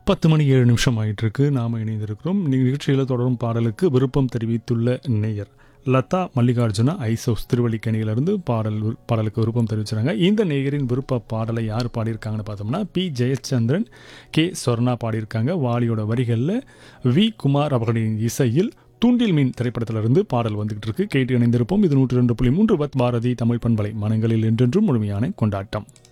10 மணி 7 நிமிஷம் ஆயிட்டு இருக்கு. நாம் இணைந்திருக்கிறோம். நிகழ்ச்சியில் தொடரும் பாடலுக்கு விருப்பம் தெரிவித்துள்ள நேயர் லதா மல்லிகார்ஜுனா ஐசோஸ் திருவள்ளிக்கணியிலிருந்து பாடலுக்கு விருப்பம் தெரிவிச்சிருக்காங்க. இந்த நேயரின் விருப்ப பாடலை யார் பாடியிருக்காங்கன்னு பார்த்தோம்னா பி ஜெயச்சந்திரன், கே சொர்ணா பாடியிருக்காங்க. வாலியோட வரிகளில் வி குமார் அவர்களின் இசையில் தூண்டில் மீன் திரைப்படத்திலிருந்து பாடல் வந்துகிட்டு இருக்கு. கேட்டு இணைந்திருப்போம். இது 102.3 பாரதி தமிழ் பண்பலை மனங்களில் என்றென்றும் முழுமையான கொண்டாட்டம்.